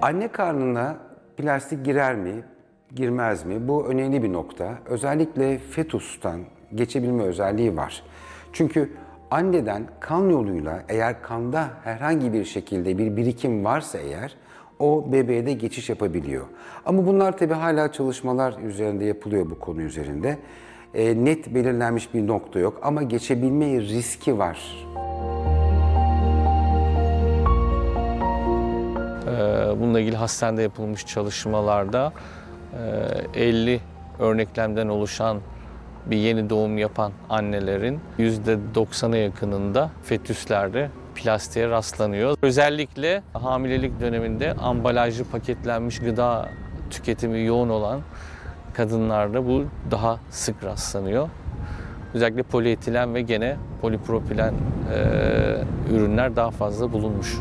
Anne karnına plastik girer mi, girmez mi? Bu önemli bir nokta. Özellikle fetustan geçebilme özelliği var. Çünkü anneden kan yoluyla eğer kanda herhangi bir şekilde bir birikim varsa eğer o bebeğe de geçiş yapabiliyor. Ama bunlar tabii hala çalışmalar üzerinde yapılıyor bu konu üzerinde. Net belirlenmiş bir nokta yok ama geçebilme riski var. Bununla ilgili hastanede yapılmış çalışmalarda 50 örneklemden oluşan bir yeni doğum yapan annelerin %90'a yakınında fetüslerde plastiğe rastlanıyor. Özellikle hamilelik döneminde ambalajlı paketlenmiş gıda tüketimi yoğun olan kadınlarda bu daha sık rastlanıyor. Özellikle polietilen ve gene polipropilen ürünler daha fazla bulunmuş.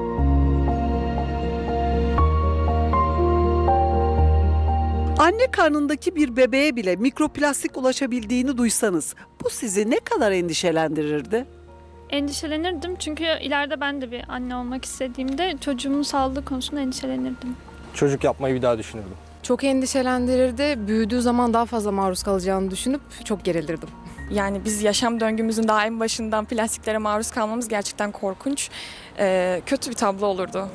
Anne karnındaki bir bebeğe bile mikroplastik ulaşabildiğini duysanız bu sizi ne kadar endişelendirirdi? Endişelenirdim çünkü ileride ben de bir anne olmak istediğimde çocuğumun sağlığı konusunda endişelenirdim. Çocuk yapmayı bir daha düşünürdüm. Çok endişelendirirdi. Büyüdüğü zaman daha fazla maruz kalacağını düşünüp çok gerilirdim. Yani biz yaşam döngümüzün daha en başından plastiklere maruz kalmamız gerçekten korkunç. Kötü bir tablo olurdu.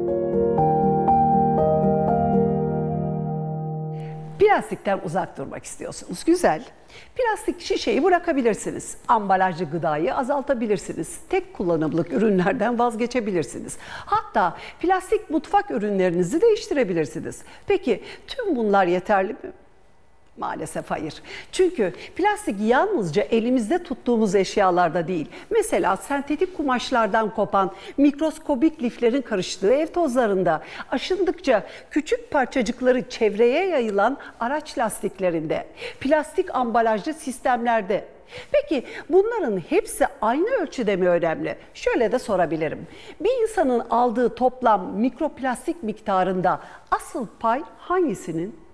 Plastikten uzak durmak istiyorsunuz. Güzel. Plastik şişeyi bırakabilirsiniz. Ambalajlı gıdayı azaltabilirsiniz. Tek kullanımlık ürünlerden vazgeçebilirsiniz. Hatta plastik mutfak ürünlerinizi değiştirebilirsiniz. Peki tüm bunlar yeterli mi? Maalesef hayır. Çünkü plastik yalnızca elimizde tuttuğumuz eşyalarda değil. Mesela sentetik kumaşlardan kopan mikroskobik liflerin karıştığı ev tozlarında, aşındıkça küçük parçacıkları çevreye yayılan araç lastiklerinde, plastik ambalajlı sistemlerde. Peki bunların hepsi aynı ölçüde mi önemli? Şöyle de sorabilirim. Bir insanın aldığı toplam mikroplastik miktarında asıl pay hangisinin?